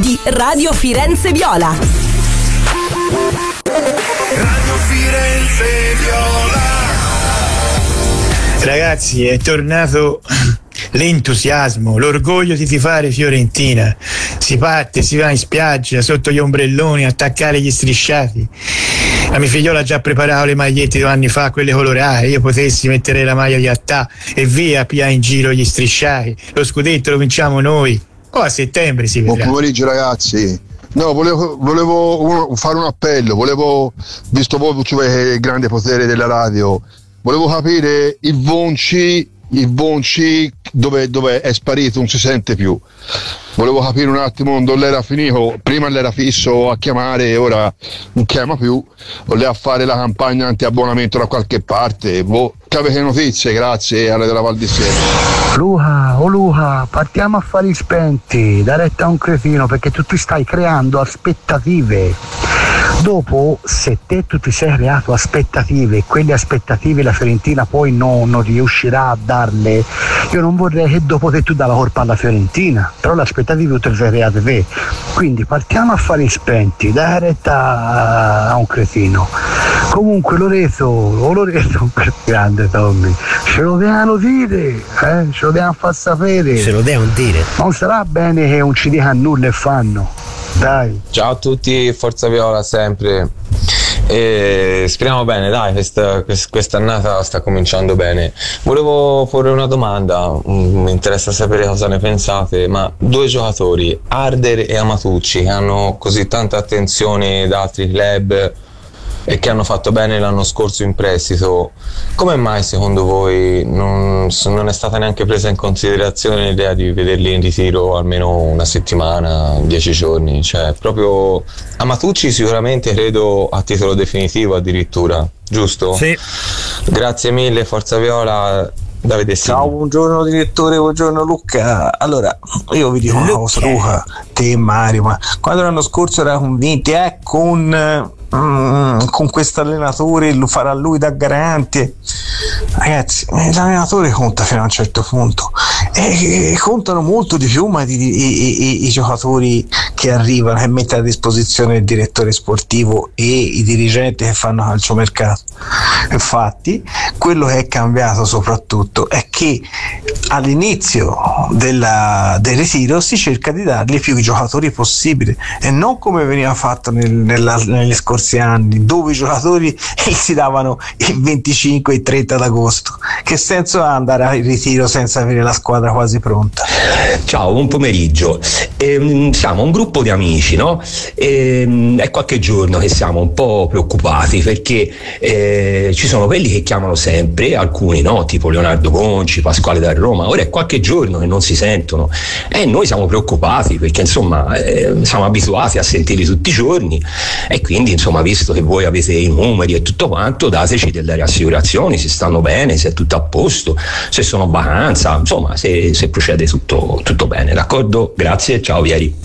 di Radio Firenze Viola. Radio Firenze Viola. Ragazzi, è tornato l'entusiasmo, l'orgoglio di tifare Fiorentina. Si parte, si va in spiaggia sotto gli ombrelloni a attaccare gli strisciati. La mia figliola ha già preparato le magliette 2 anni fa, quelle colorate. Io potessi mettere la maglia di Attà e via pià in giro gli strisciati. Lo scudetto lo vinciamo noi. O a settembre si vedrà. Buon pomeriggio ragazzi. No, volevo fare un appello, visto voi avete il grande potere della radio, volevo capire il Vonci dove è sparito, non si sente più. Volevo capire un attimo dove era finito, prima l'era fisso a chiamare e ora non chiama più, voleva fare la campagna anti-abbonamento da qualche parte. Che avete notizie? Grazie, alle della Val di Siena. Luca, partiamo a fare i spenti, da retta a un cretino, perché tu ti stai creando aspettative. Dopo, se tu ti sei creato aspettative e quelle aspettative la Fiorentina poi non riuscirà a darle, io non vorrei che dopo te tu dà la colpa alla Fiorentina, però le aspettative te le sei create te. Quindi partiamo a fare i spenti, dai retta a un cretino. Comunque Loreto, grande Tommy, ce lo devono dire, ce lo devono far sapere. Ce lo devono dire. Non sarà bene che non ci dicano nulla e fanno. Dai. Ciao a tutti, Forza Viola sempre. E speriamo bene, dai, questa annata sta cominciando bene. Volevo porre una domanda, mi interessa sapere cosa ne pensate, ma 2 giocatori, Harder e Amatucci, che hanno così tanta attenzione da altri club e che hanno fatto bene l'anno scorso in prestito, come mai secondo voi non è stata neanche presa in considerazione l'idea di vederli in ritiro almeno una settimana, 10 giorni? Cioè, proprio Amatucci sicuramente credo a titolo definitivo addirittura, giusto? Sì. Grazie mille, Forza Viola. Davide Sini. Ciao, buongiorno direttore, buongiorno Luca. Allora, io vi dico una cosa, Luca, te e Mario, ma quando l'anno scorso era convinti con questo allenatore lo farà lui da garante, ragazzi, l'allenatore conta fino a un certo punto e contano molto di più, ma i giocatori che arrivano, che mette a disposizione il direttore sportivo e i dirigenti che fanno calciomercato. Infatti quello che è cambiato soprattutto è che all'inizio del ritiro si cerca di dargli più giocatori possibile e non come veniva fatto negli scorsi anni, dove i giocatori si davano il 25 e il 30 d'agosto. Che senso ha andare al ritiro senza avere la squadra quasi pronta? Ciao, buon pomeriggio. Siamo un gruppo di amici, no? È qualche giorno che siamo un po' preoccupati perché ci sono quelli che chiamano sempre, alcuni no, tipo Leonardo Conci, Pasquale da Roma. Ora è qualche giorno che non si sentono e noi siamo preoccupati perché insomma siamo abituati a sentirli tutti i giorni e quindi insomma, visto che voi avete i numeri e tutto quanto, dateci delle rassicurazioni, se stanno bene, se è tutto a posto, se sono in vacanza, insomma se procede tutto bene, d'accordo? Grazie, ciao Vieri.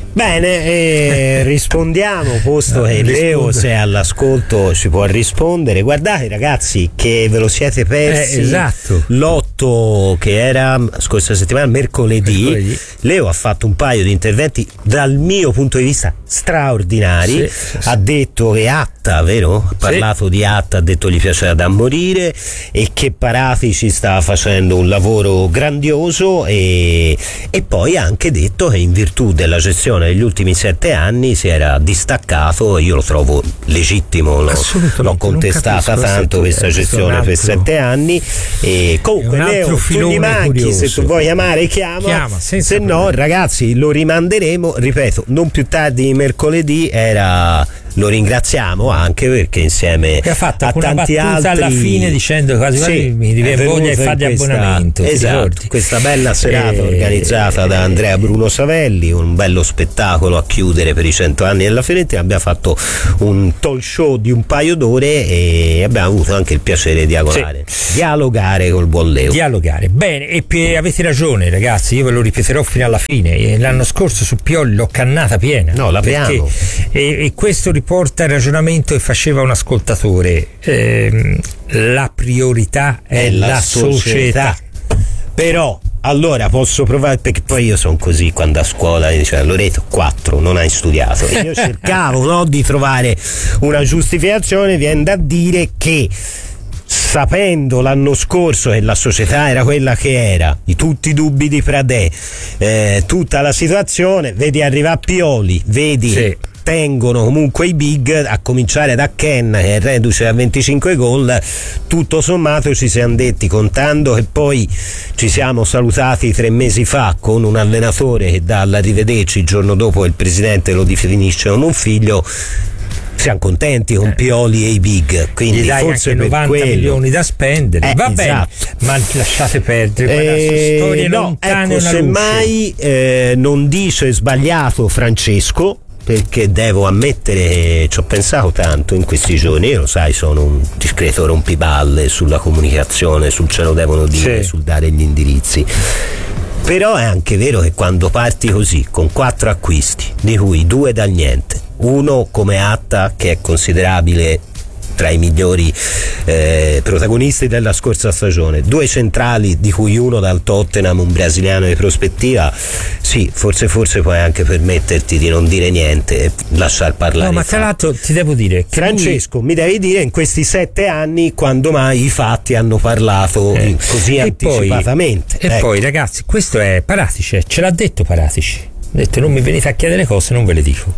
Bene, rispondiamo, posto che Leo, se è all'ascolto, ci può rispondere. Guardate ragazzi che ve lo siete persi, esatto. L'8 che era scorsa settimana, mercoledì. Leo ha fatto un paio di interventi dal mio punto di vista straordinari, sì. Ha detto che Atta, vero? Ha parlato di Atta, ha detto gli piaceva da morire e che Paratici sta facendo un lavoro grandioso e poi ha anche detto che in virtù della gestione negli ultimi 7 anni si era distaccato e io lo trovo legittimo, l'ho contestata tanto questa gestione per 7 anni e comunque Leo, tu gli manchi, curioso. Se tu vuoi chiamare chiama se no ragazzi lo rimanderemo, ripeto, non più tardi di mercoledì. Lo ringraziamo anche perché insieme ha fatto a tanti altri alla fine dicendo quasi mi viene voglia e fa di abbonamento, esatto, questa bella serata organizzata da Andrea Bruno Savelli, un bello spettacolo a chiudere per i 100 anni della Fiorentina. Abbiamo fatto un talk show di un paio d'ore e abbiamo avuto anche il piacere di dialogare col buon Leo. Bene, e avete ragione ragazzi, io ve lo ripeterò fino alla fine. L'anno scorso su Pioli l'ho cannata piena, l'abbiamo e questo riporta il ragionamento che faceva un ascoltatore, la priorità è la società. Però allora posso provare, perché poi io sono così, quando a scuola mi diceva Loreto 4 non hai studiato, e io cercavo, no, di trovare una giustificazione. Viene da dire che, sapendo l'anno scorso che la società era quella che era, di tutti i dubbi di Pradè, tutta la situazione, vedi arrivare Pioli, vedi tengono comunque i big, a cominciare da Ken che è reduce a 25 gol, tutto sommato ci siamo detti, contando che poi ci siamo salutati 3 mesi fa con un allenatore che dà l'arrivederci il giorno dopo il presidente lo definisce come un figlio, siamo contenti con Pioli e i big, quindi gli dai forse anche 90 per milioni da spendere, va bene, ma lasciate perdere storie lontane. Ecco, semmai non dice sbagliato Francesco, perché devo ammettere che ci ho pensato tanto in questi giorni. Io, lo sai, sono un discreto rompiballe sulla comunicazione, sul ce lo devono dire, sul dare gli indirizzi. Però è anche vero che quando parti così, con 4 acquisti, di cui 2 dal niente, uno come Atta che è considerabile tra i migliori protagonisti della scorsa stagione, 2 centrali di cui uno dal Tottenham, un brasiliano di prospettiva, sì, forse puoi anche permetterti di non dire niente e lasciar parlare. No, ma tra l'altro ti devo dire che Francesco, mi devi dire in questi 7 anni quando mai i fatti hanno parlato così anticipatamente. E poi ragazzi, questo è Paratici, ce l'ha detto Paratici, ha detto non mi venite a chiedere cose, non ve le dico.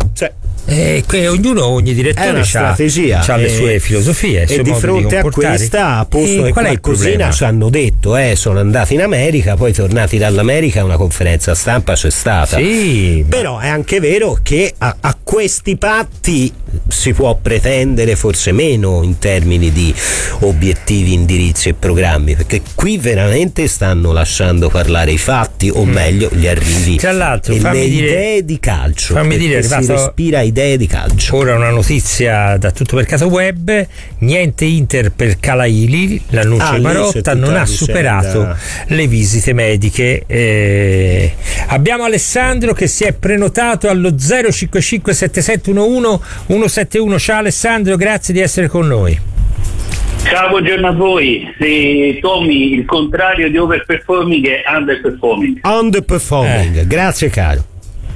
Ogni direttore ha le sue filosofie e di fronte a questa, a posto che qualcosina ci hanno detto, sono andati in America, poi tornati dall'America una conferenza stampa c'è stata, però è anche vero che a questi patti si può pretendere forse meno in termini di obiettivi, indirizzi e programmi, perché qui veramente stanno lasciando parlare i fatti, o meglio gli arrivi tra l'altro, e le idee di calcio, si respira idee di calcio. Ora una notizia da Tutto per Caso Web: niente Inter per Calaili, l'annuncio di Marotta, non ha superato le visite mediche. Abbiamo Alessandro che si è prenotato allo 055 7711 171. Ciao Alessandro, grazie di essere con noi. Ciao, buongiorno a voi. Tommy, il contrario di overperforming è underperforming. Grazie caro.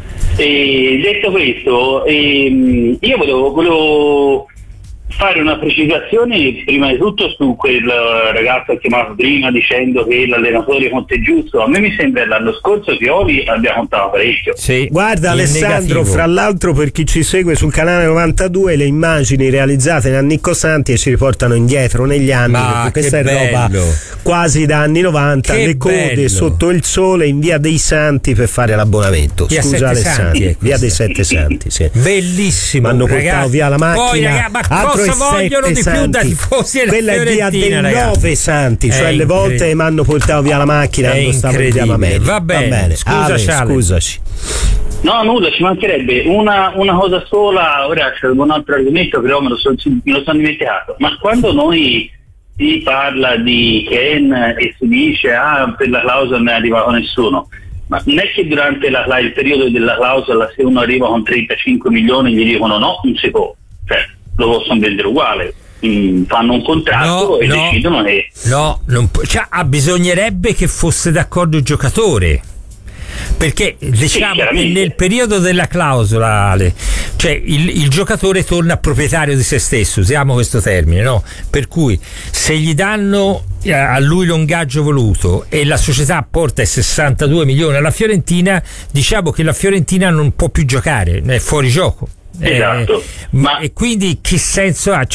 Detto questo, io volevo fare una precisazione prima di tutto su quel ragazzo che ha chiamato prima dicendo che l'allenatore conta è giusto. A me mi sembra che l'anno scorso Pioli abbia contato parecchio. Guarda Alessandro, fra l'altro, per chi ci segue sul canale 92, le immagini realizzate da Nicco Santi e ci riportano indietro negli anni, perché questa è roba quasi da anni 90, le code sotto il sole in via dei Santi per fare l'abbonamento. Scusa Alessandro, via dei Sette Santi, bellissimo. Hanno portato via la macchina. Poi, cosa vogliono di più da tifosi della Quella è via dei 9 Santi, cioè le volte mi hanno portato via la macchina quando stavo in via Mameli. Va bene. Scusaci. No, nulla, ci mancherebbe. Una cosa sola, ora c'è un altro argomento, però me lo sono dimenticato. Ma quando noi si parla di Ken e si dice per la clausola non è arrivato nessuno, ma non è che durante il periodo della clausola, se uno arriva con 35 milioni gli dicono no, non si può, cioè lo possono vendere uguale, fanno un contratto e decidono che bisognerebbe che fosse d'accordo il giocatore, perché diciamo che nel periodo della clausola, cioè il giocatore torna proprietario di se stesso, usiamo questo termine, no? Per cui se gli danno a lui l'ingaggio voluto e la società porta i 62 milioni alla Fiorentina, diciamo che la Fiorentina non può più giocare, è fuori gioco. Esatto. E quindi che senso ha?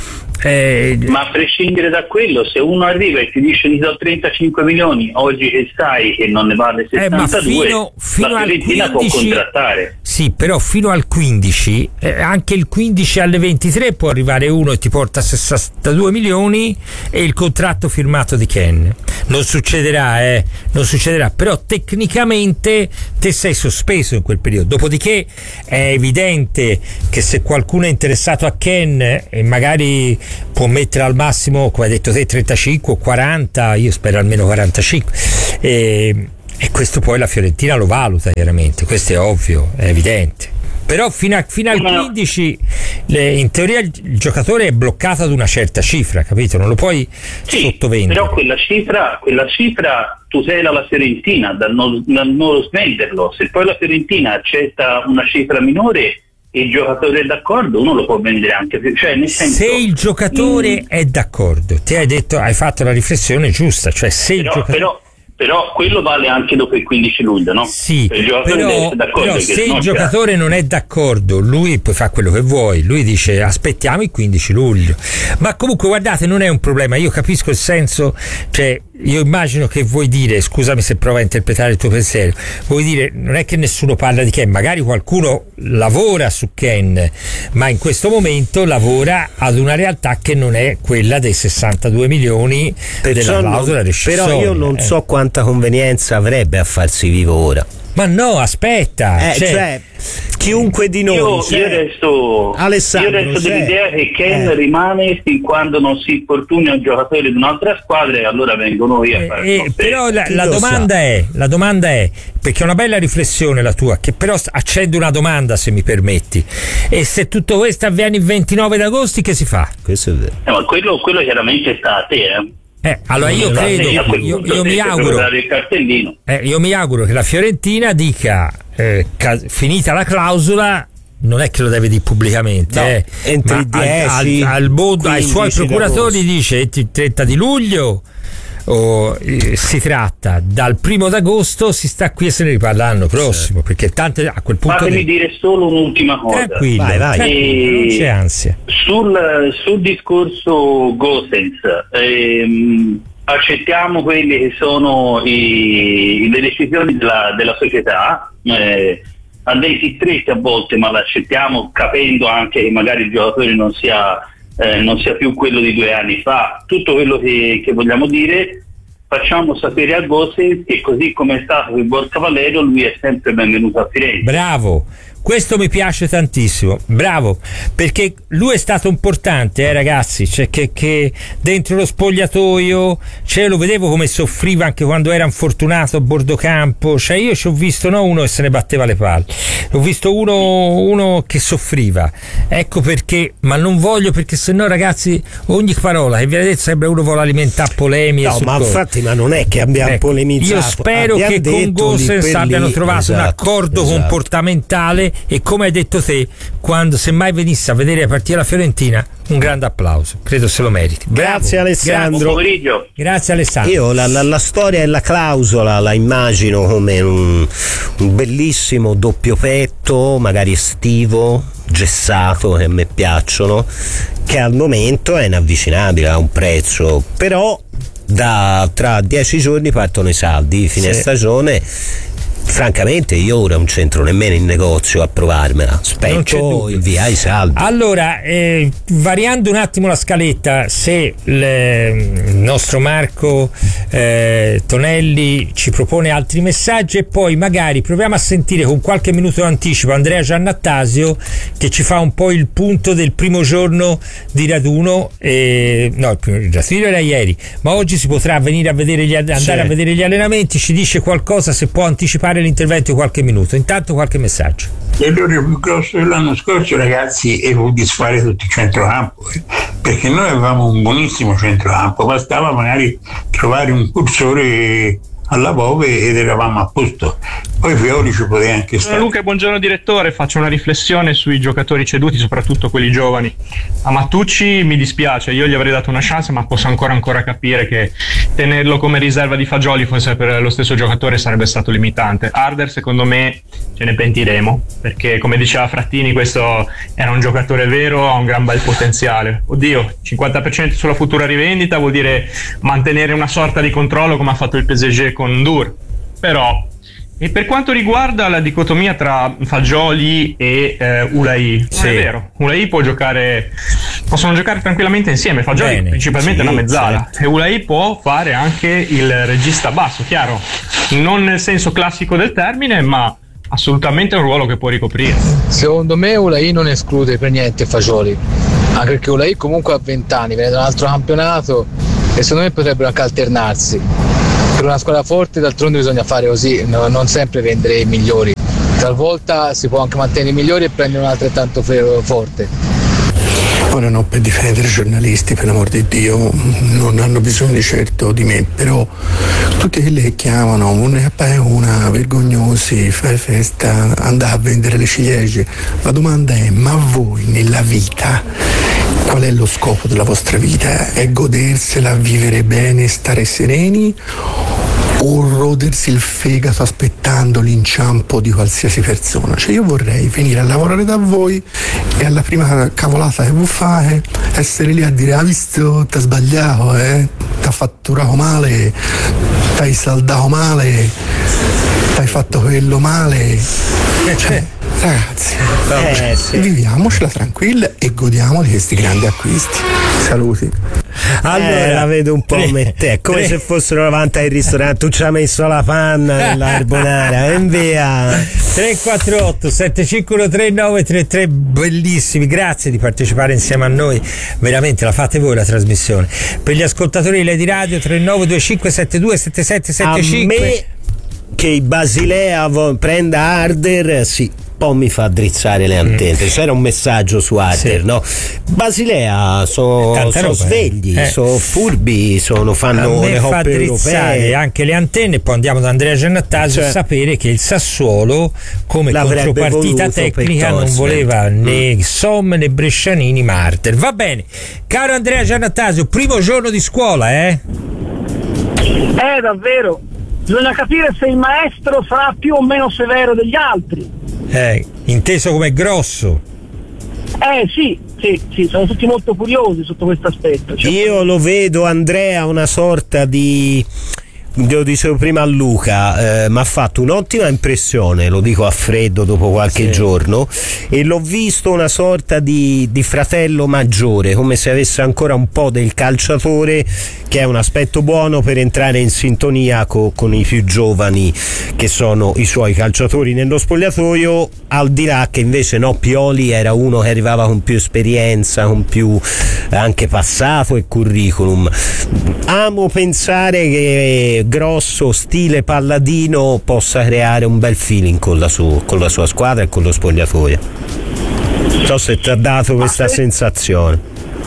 Ma a prescindere da quello, se uno arriva e ti dice ti do 35 milioni oggi che sai che non ne vale 62, ma fino la Fiorentina può contrattare. Sì, però fino al 15, anche il 15 alle 23 può arrivare uno e ti porta 62 milioni e il contratto firmato di Ken. Non succederà, però tecnicamente te sei sospeso in quel periodo. Dopodiché è evidente che se qualcuno è interessato a Ken e magari può mettere al massimo, come hai detto te, 35 o 40, io spero almeno 45, e questo poi la Fiorentina lo valuta chiaramente, questo è ovvio, è evidente. Però fino al 15 in teoria il giocatore è bloccato ad una certa cifra, capito? Non lo puoi sottovendere. Però quella cifra tutela la Fiorentina dal non svenderlo. Se poi la Fiorentina accetta una cifra minore e il giocatore è d'accordo, uno lo può vendere anche più. Cioè, nel senso, se il giocatore è d'accordo, hai fatto la riflessione giusta, cioè se il giocatore... Però quello vale anche dopo il 15 luglio, no? Sì, però se il giocatore non è d'accordo, lui puoi fare quello che vuoi, lui dice aspettiamo il 15 luglio. Ma comunque guardate, non è un problema, io capisco il senso, cioè io immagino che vuoi dire, scusami se provo a interpretare il tuo pensiero, vuoi dire non è che nessuno parla di Ken, magari qualcuno lavora su Ken, ma in questo momento lavora ad una realtà che non è quella dei 62 milioni della clausola rescissoria. Però io non so quanta convenienza avrebbe a farsi vivo ora. Ma no, aspetta, cioè chiunque di noi io resto dell'idea che Ken rimane fin quando non si infortuna un giocatore di un'altra squadra, e allora vengo noi a fare però la domanda è perché è una bella riflessione la tua, che però accendo una domanda, se mi permetti: e se tutto questo avviene il 29 d'agosto, che si fa? Questo è vero. Ma quello chiaramente sta a te, allora io credo, io mi auguro che la Fiorentina dica finita la clausola, non è che lo deve dire pubblicamente, entro i 10 ai suoi procuratori dice 30 di luglio si tratta, dal 1 d'agosto si sta qui e se ne riparla l'anno prossimo, perché tante a quel punto fatemi dire solo un'ultima cosa. Tranquillo, non c'è ansia. Sul discorso Gosens, accettiamo quelle che sono le decisioni della società, a denti stretti a volte, ma l'accettiamo capendo anche che magari il giocatore non sia più quello di 2 anni fa. Tutto quello che vogliamo dire, facciamo sapere a Gosens che così come è stato con Borca Valerio, lui è sempre benvenuto a Firenze. Bravo, questo mi piace tantissimo, bravo, perché lui è stato importante, ragazzi, cioè che dentro lo spogliatoio, cioè lo vedevo come soffriva anche quando era infortunato a bordo campo, cioè io ci ho visto uno che se ne batteva le palle, ho visto uno che soffriva, ecco perché, ma non voglio, perché sennò ragazzi ogni parola che viene detto sembra uno vuole alimentare polemiche. No, ma infatti, ma non è che abbiamo polemizzato, io spero che con Gosens abbiano trovato un accordo comportamentale, e come hai detto te, quando semmai venisse a vedere la partita della Fiorentina, un grande applauso, credo se lo meriti. Grazie Alessandro. Grazie Alessandro. Io la storia e la clausola la immagino come un bellissimo doppio petto, magari estivo, gessato, che a me piacciono, che al momento è inavvicinabile a un prezzo, però tra 10 giorni partono i saldi, fine stagione. Francamente io ora non c'entro nemmeno in negozio a provarmela, aspetto il via i saldi. Allora, variando un attimo la scaletta, se il nostro Marco Tonelli ci propone altri messaggi, e poi magari proviamo a sentire con qualche minuto d'anticipo Andrea Giannattasio, che ci fa un po' il punto del primo giorno di raduno, il primo raduno era ieri, ma oggi si potrà venire a vedere andare a vedere gli allenamenti, ci dice qualcosa, se può anticipare l'intervento di qualche minuto. Intanto qualche messaggio. L'errore più grosso dell'anno scorso, ragazzi, è fu disfare tutto il centrocampo, perché noi avevamo un buonissimo centrocampo, bastava magari trovare un cursore alla Bove ed eravamo a posto. Poi Fiori ci poteva anche stare. Luca, buongiorno direttore, faccio una riflessione sui giocatori ceduti, soprattutto quelli giovani. A Mattucci mi dispiace, io gli avrei dato una chance, ma posso ancora capire che tenerlo come riserva di Fagioli forse per lo stesso giocatore sarebbe stato limitante. Harder, secondo me, ce ne pentiremo, perché come diceva Frattini, questo era un giocatore vero, ha un gran bel potenziale. Oddio, 50% sulla futura rivendita vuol dire mantenere una sorta di controllo come ha fatto il PSG con Ndour. Però, e per quanto riguarda la dicotomia tra Fagioli e Ulai, è vero, Ulai possono giocare tranquillamente insieme. Fagioli principalmente una mezzala, e Ulai può fare anche il regista basso, chiaro, non nel senso classico del termine, ma assolutamente è un ruolo che può ricoprire. Secondo me Ulai non esclude per niente Fagioli, anche perché Ulai comunque ha 20 anni, viene da un altro campionato e secondo me potrebbero anche alternarsi. Per una squadra forte d'altronde bisogna fare così, non sempre vendere i migliori, talvolta si può anche mantenere i migliori e prendere un altrettanto forte. Ora no, per difendere i giornalisti, per l'amor di Dio, non hanno bisogno di certo di me, però tutti quelli che chiamano una vergognosi, fai festa, andare a vendere le ciliegie, la domanda è: ma voi nella vita qual è lo scopo della vostra vita? È godersela, vivere bene, stare sereni, o rodersi il fegato aspettando l'inciampo di qualsiasi persona? Cioè, io vorrei venire a lavorare da voi e alla prima cavolata che vuoi fare essere lì a dire: ha visto, t'ha sbagliato, t'ha fatturato male, t'hai saldato male, t'hai fatto quello male. Cioè, ragazzi, viviamocela tranquilla e godiamo di questi grandi acquisti. Saluti. Allora la vedo un po' come te, è come se fossero davanti al ristorante, tu ci hai messo la panna nella carbonara, via. 348 7513 933, bellissimi, grazie di partecipare insieme a noi, veramente la fate voi la trasmissione. Per gli ascoltatori di Lady Radio 3925727775. A me che i Basilea prenda Harder, sì, poi mi fa drizzare le antenne. C'era un messaggio su Harder, no? Basilea sono svegli, sono furbi, fanno le coppe europee, anche le antenne. Poi andiamo da Andrea Giannattasio a sapere che il Sassuolo, come contropartita tecnica, non voleva né Somme né Brescianini ma Harder. Va bene, caro Andrea Giannattasio, primo giorno di scuola, davvero. Bisogna capire se il maestro sarà più o meno severo degli altri. Inteso come grosso. Sì, sono tutti molto curiosi sotto questo aspetto. Io lo vedo, Andrea, una sorta di... Lo dicevo prima a Luca, mi ha fatto un'ottima impressione, lo dico a freddo dopo qualche giorno, e l'ho visto una sorta di fratello maggiore, come se avesse ancora un po' del calciatore, che è un aspetto buono per entrare in sintonia con i più giovani che sono i suoi calciatori nello spogliatoio, al di là che invece Pioli era uno che arrivava con più esperienza, con più anche passato e curriculum. Amo pensare che grosso, stile Palladino, possa creare un bel feeling con la sua squadra e con lo spogliatoio. Non so se ti ha dato questa sensazione.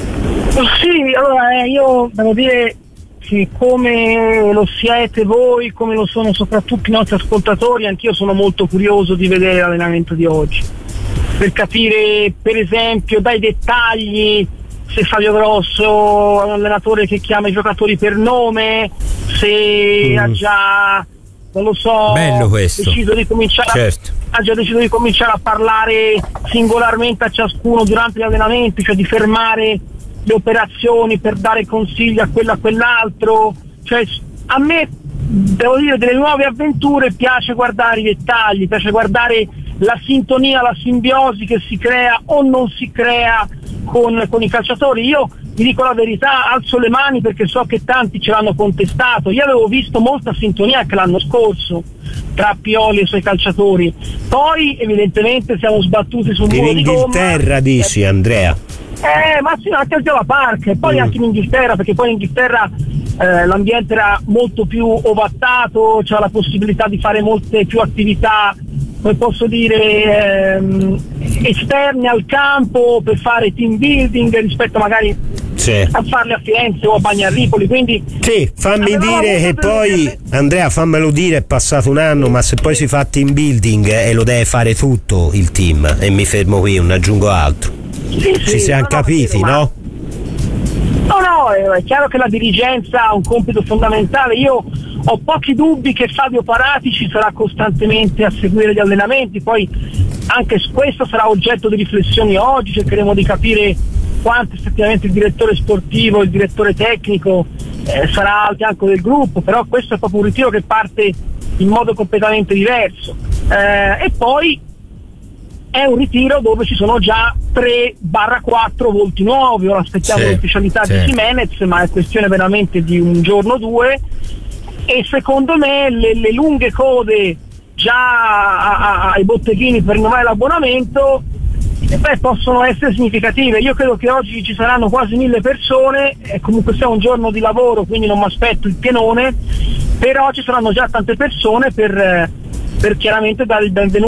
Sì, allora io devo dire che come lo siete voi, come lo sono soprattutto i nostri ascoltatori, anch'io sono molto curioso di vedere l'allenamento di oggi, per capire per esempio dai dettagli se Fabio Grosso è un allenatore che chiama i giocatori per nome, se ha già, non lo so, deciso di cominciare ha già deciso di cominciare a parlare singolarmente a ciascuno durante gli allenamenti, cioè di fermare le operazioni per dare consigli a quello a quell'altro. Cioè, a me, devo dire, delle nuove avventure piace guardare i dettagli, piace guardare la sintonia, la simbiosi che si crea o non si crea con i calciatori. Io vi dico la verità, alzo le mani perché so che tanti ce l'hanno contestato. Io avevo visto molta sintonia anche l'anno scorso tra Pioli e i suoi calciatori, poi evidentemente siamo sbattuti su un muro di gomma. In Inghilterra dici, Andrea? Ma sì, anche al Gela Park, e poi anche in Inghilterra, perché poi in Inghilterra l'ambiente era molto più ovattato, c'era la possibilità di fare molte più attività, come posso dire, esterne al campo per fare team building rispetto magari a farle a Firenze o a Bagnarripoli, quindi fammi dire che poi Andrea, fammelo dire, è passato un anno, ma se poi si fa team building e lo deve fare tutto il team, e mi fermo qui, non aggiungo altro. Ci siamo capiti, no? No, è chiaro che la dirigenza ha un compito fondamentale. Io ho pochi dubbi che Fabio Paratici sarà costantemente a seguire gli allenamenti, poi anche questo sarà oggetto di riflessioni oggi, cercheremo di capire quanto effettivamente il direttore sportivo, il direttore tecnico sarà al fianco del gruppo, però questo è proprio un ritiro che parte in modo completamente diverso, e poi è un ritiro dove ci sono già 3/4 volti nuovi. Ora aspettiamo l'ufficialità di Jimenez, ma è questione veramente di un giorno o due, e secondo me le lunghe code già ai botteghini per rinnovare l'abbonamento possono essere significative. Io credo che oggi ci saranno quasi 1000 persone, e comunque sia un giorno di lavoro, quindi non mi aspetto il pienone, però ci saranno già tante persone per chiaramente dare il benvenuto